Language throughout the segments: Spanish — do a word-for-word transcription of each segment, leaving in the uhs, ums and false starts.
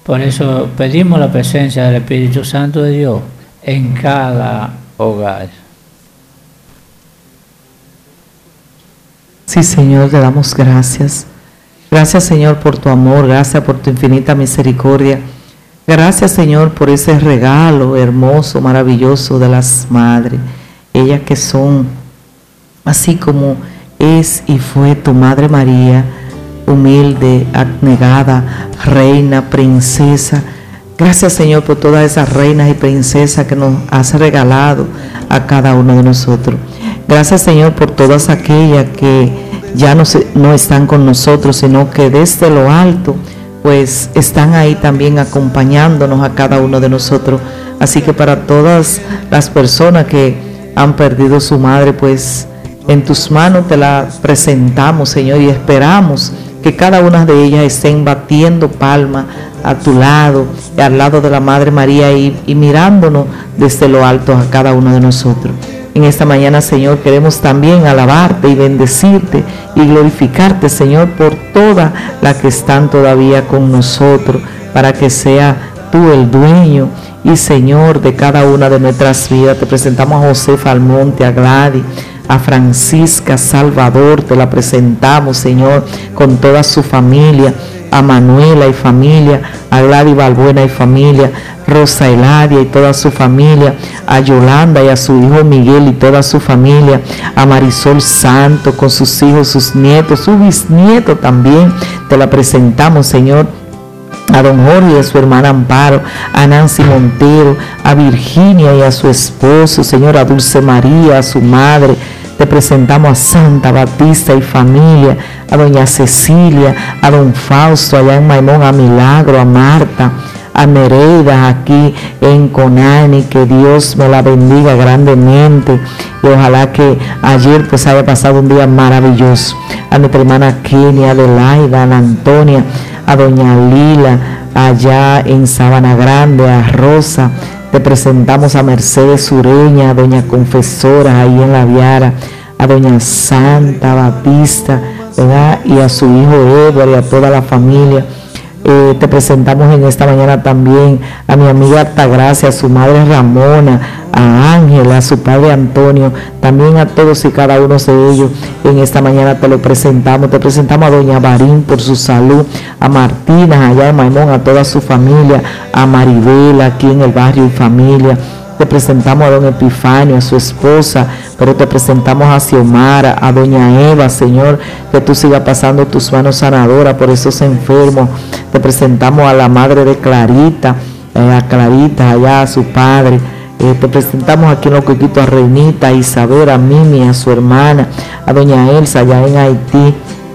Por eso pedimos la presencia del Espíritu Santo de Dios en cada hogar. Sí, Señor, te damos gracias. Gracias, Señor, por tu amor, gracias por tu infinita misericordia. Gracias, Señor, por ese regalo hermoso, maravilloso de las madres. Ellas que son, así como es y fue tu Madre María, humilde, abnegada, reina, princesa. Gracias, Señor, por todas esas reinas y princesas que nos has regalado a cada uno de nosotros. Gracias, Señor, por todas aquellas que ya no, se, no están con nosotros, sino que desde lo alto, pues están ahí también acompañándonos a cada uno de nosotros. Así que para todas las personas que han perdido su madre, pues en tus manos te la presentamos, Señor, y esperamos que cada una de ellas estén batiendo palma a tu lado, al lado de la Madre María y, y mirándonos desde lo alto a cada uno de nosotros. En esta mañana, Señor, queremos también alabarte y bendecirte y glorificarte, Señor, por todas las que están todavía con nosotros, para que sea tú el dueño y Señor de cada una de nuestras vidas. Te presentamos a Josefa Almonte, a Gladys, a Francisca Salvador, te la presentamos, Señor, con toda su familia, a Manuela y familia, a Gladys Balbuena y familia, Rosa Eladia y toda su familia, a Yolanda y a su hijo Miguel y toda su familia, a Marisol Santo con sus hijos, sus nietos, su bisnieto también, te la presentamos, Señor, a don Jorge y a su hermana Amparo, a Nancy Montero, a Virginia y a su esposo, Señor, a Dulce María, a su madre. Te presentamos a Santa Batista y familia, a doña Cecilia, a don Fausto allá en Maimón, a Milagro, a Marta, a Nereida aquí en Conani. Que Dios me la bendiga grandemente y ojalá que ayer pues haya pasado un día maravilloso. A nuestra hermana Kenia, Adelaida, a Ana Antonia, a doña Lila allá en Sabana Grande, a Rosa. Te presentamos a Mercedes Sureña, a doña Confesora ahí en La Viara, a doña Santa Batista, ¿verdad? Y a su hijo Edward y a toda la familia. Eh, te presentamos en esta mañana también a mi amiga Altagracia, a su madre Ramona, a Ángela, a su padre Antonio, también a todos y cada uno de ellos. En esta mañana te lo presentamos, te presentamos a doña Barín por su salud, a Martina allá en Maimón, a toda su familia, a Maribel aquí en el barrio y familia. Te presentamos a don Epifanio, a su esposa, pero te presentamos a Xiomara, a doña Eva, Señor, que tú sigas pasando tus manos sanadoras por esos enfermos. Te presentamos a la madre de Clarita, eh, a Clarita, allá a su padre. Eh, te presentamos aquí en Los Coquitos a Reinita, a Isabel, a Mimi, a su hermana, a doña Elsa, allá en Haití.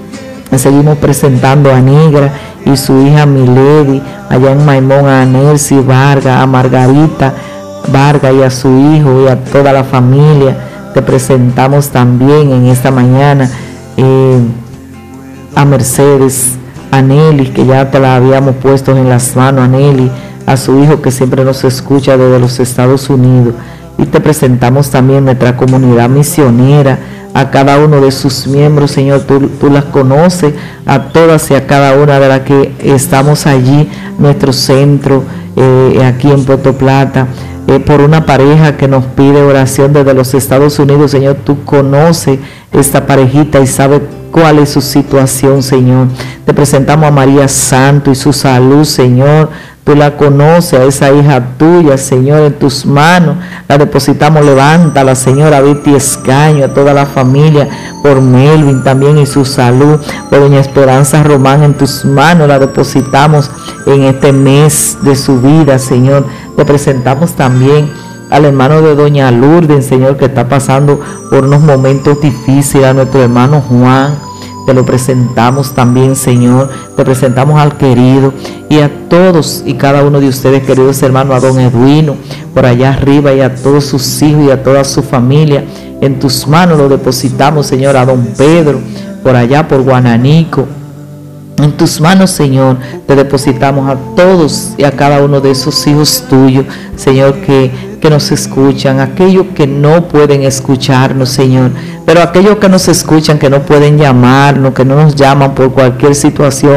Le seguimos presentando a Negra y su hija Milady, allá en Maimón, a Nelcy Vargas, a Margarita Vargas y a su hijo y a toda la familia. Te presentamos también en esta mañana eh, a Mercedes, a Nelly, que ya te la habíamos puesto en las manos, a Nelly, a su hijo que siempre nos escucha desde los Estados Unidos. Y te presentamos también nuestra comunidad misionera, a cada uno de sus miembros, Señor, tú, tú las conoces, a todas y a cada una de las que estamos allí, nuestro centro, eh, aquí en Puerto Plata. Eh, por una pareja que nos pide oración desde los Estados Unidos, Señor, tú conoces esta parejita y sabes cuál es su situación, Señor. Te presentamos a María Santo y su salud, Señor. Tú la conoces, a esa hija tuya, Señor, en tus manos la depositamos. Levántala, Señor, a Betty Escaño, a toda la familia, por Melvin también y su salud, por doña Esperanza Román, en tus manos la depositamos en este mes de su vida, Señor. Te presentamos también al hermano de doña Lourdes, Señor, que está pasando por unos momentos difíciles, a nuestro hermano Juan. Te lo presentamos también, Señor. Te presentamos al querido y a todos y cada uno de ustedes, queridos hermanos, a don Edwino por allá arriba y a todos sus hijos y a toda su familia. En tus manos lo depositamos, Señor, a don Pedro por allá por Guananico. En tus manos, Señor, te depositamos a todos y a cada uno de esos hijos tuyos, Señor, que, que nos escuchan, aquellos que no pueden escucharnos, Señor, pero aquellos que nos escuchan, que no pueden llamarnos, que no nos llaman por cualquier situación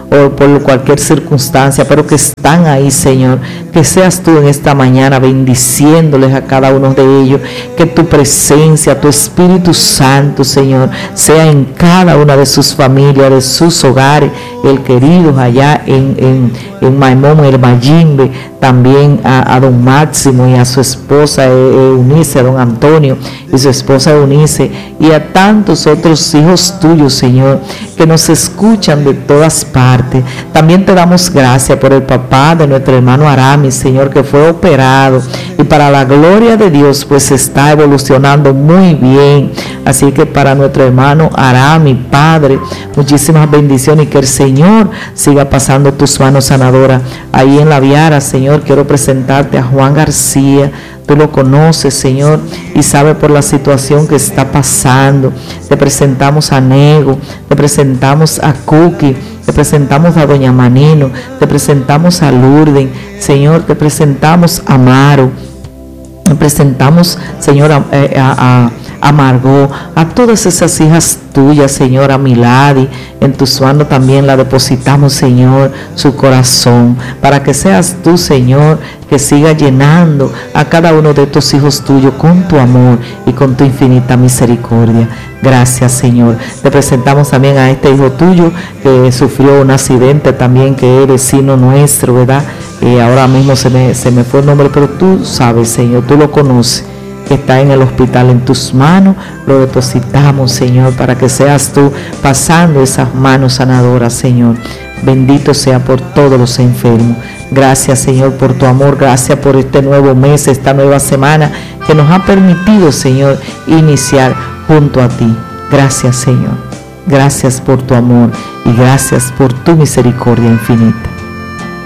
o por cualquier circunstancia, pero que están ahí, Señor. Que seas tú en esta mañana bendiciéndoles a cada uno de ellos, que tu presencia, tu Espíritu Santo, Señor, sea en cada una de sus familias, de sus hogares, el querido allá en, en, en Maimón, el Mayimbe, también a, a don Máximo y a su esposa Eunice, a don Antonio y su esposa Eunice, y a tantos otros hijos tuyos, Señor, que nos escuchan de todas partes. También te damos gracias por el papá de nuestro hermano Aramis, Señor, que fue operado y para la gloria de Dios pues está evolucionando muy bien. Así que para nuestro hermano Aramis, Padre, muchísimas bendiciones y que el Señor siga pasando tus manos sanadoras ahí en la Viara. Señor, quiero presentarte a Juan García. Tú lo conoces, Señor, y sabes por la situación que está pasando. Te presentamos a Nego, te presentamos a Cookie, te presentamos a Doña Manino, te presentamos a Lourdes, Señor, te presentamos a Maro, te presentamos, Señor, a, a, a, a Margot, a todas esas hijas tuyas, Señor, a Milady. En tus manos también la depositamos, Señor, su corazón, para que seas tú, Señor, que siga llenando a cada uno de tus hijos tuyos con tu amor y con tu infinita misericordia. Gracias, Señor. Te presentamos también a este hijo tuyo que sufrió un accidente también, que es vecino nuestro, ¿verdad? Eh, ahora mismo se me, se me fue el nombre, pero tú sabes, Señor, tú lo conoces, que está en el hospital. En tus manos lo depositamos, Señor, para que seas tú pasando esas manos sanadoras, Señor. Bendito sea por todos los enfermos. Gracias, Señor, por tu amor. Gracias por este nuevo mes, esta nueva semana que nos ha permitido, Señor, iniciar junto a ti. Gracias, Señor. Gracias por tu amor y gracias por tu misericordia infinita.